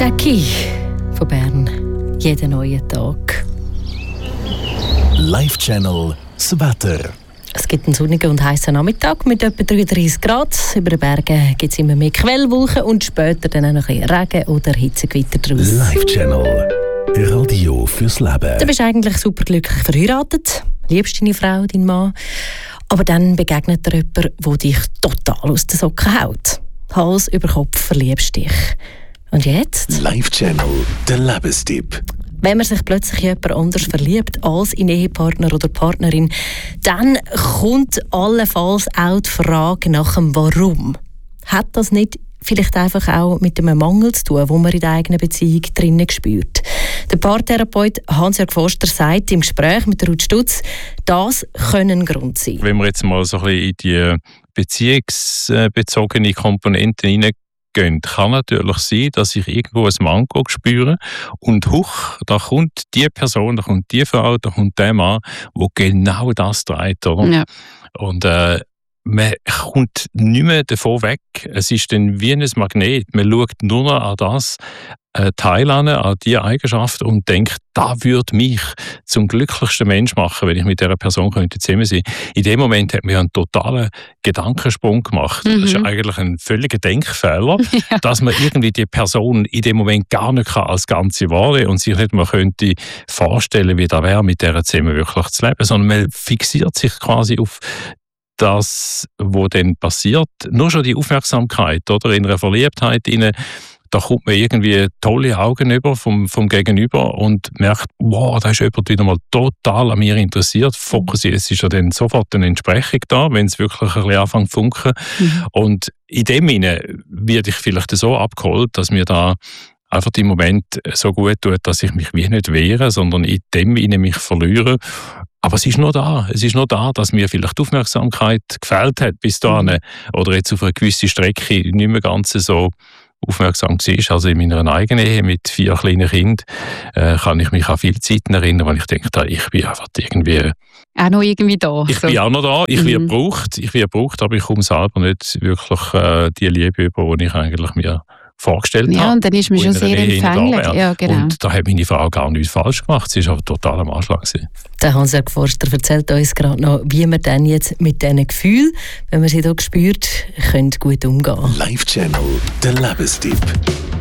Jackie von Bern. Jeden neuen Tag. Live Channel das Wetter. Es gibt einen sonnigen und heißen Nachmittag mit etwa 33 Grad. Über den Bergen gibt es immer mehr Quellwolken und später dann auch noch ein bisschen Regen oder Hitzegewitter draus. Live Channel. Radio fürs Leben. Du bist eigentlich superglücklich verheiratet, liebst deine Frau, deinen Mann. Aber dann begegnet dir jemand, der dich total aus den Socken haut. Hals über Kopf verliebst dich. Und jetzt? Live Channel, der Lebenstipp. Wenn man sich plötzlich in jemand anders verliebt als in Ehepartner oder Partnerin, dann kommt allenfalls auch die Frage nach dem Warum. Hat das nicht vielleicht einfach auch mit einem Mangel zu tun, den man in der eigenen Beziehung drinnen spürt? Der Paartherapeut Hans-Jörg Forster sagt im Gespräch mit Ruth Stutz, das können ein Grund sein. Wenn wir jetzt mal so ein bisschen in die beziehungsbezogene Komponenten hineingehen, kann natürlich sein, dass ich irgendwo ein Manko spüre und huch, da kommt die Person, da kommt die Frau, da kommt der Mann, der genau das trägt. Oder? Ja. Und man kommt nicht mehr davon weg. Es ist dann wie ein Magnet. Man schaut nur noch an das Teil an diese Eigenschaft und denkt, das würde mich zum glücklichsten Mensch machen, wenn ich mit dieser Person zusammen sein könnte. In dem Moment hat man ja einen totalen Gedankensprung gemacht. Das ist eigentlich ein völliger Denkfehler, dass man irgendwie die Person in dem Moment gar nicht als Ganze wahrnehmen und sich nicht mal könnte vorstellen, wie das wäre, mit dieser zusammen wirklich zu leben, sondern man fixiert sich quasi auf das, was dann passiert. Nur schon die Aufmerksamkeit, oder? In einer Verliebtheit, da kommt man irgendwie tolle Augen über vom Gegenüber und merkt, wow, da ist jemand wieder mal total an mir interessiert. Fokussiert, es ist ja dann sofort eine Entsprechung da, wenn es wirklich ein bisschen anfängt zu funken. Und in dem Sinne werde ich vielleicht so abgeholt, dass mir da einfach im Moment so gut tut, dass ich mich wie nicht wehre, sondern in dem Sinne mich verliere. Aber es ist nur da. Es ist nur da, dass mir vielleicht die Aufmerksamkeit gefehlt hat bis dahin. Oder jetzt auf einer gewissen Strecke nicht mehr ganz so aufmerksam war. Also in meiner eigenen Ehe mit 4 kleinen Kindern kann ich mich an viele Zeiten erinnern, weil ich denke, ich bin einfach irgendwie... Auch noch irgendwie da. Ich bin auch noch da. Ich werde gebraucht, aber ich komme selber nicht wirklich die Liebe über, die ich eigentlich mir vorgestellt habe. Ja, und dann ist man schon sehr empfänglich. Ja, genau. Und da hat meine Frau gar nichts falsch gemacht. Sie war aber total am Anschlag. Der Hans-Jörg Forster erzählt uns gerade noch, wie man dann jetzt mit diesen Gefühlen, wenn man sie hier spürt, gut umgehen können. Live Channel, der Lebenstipp.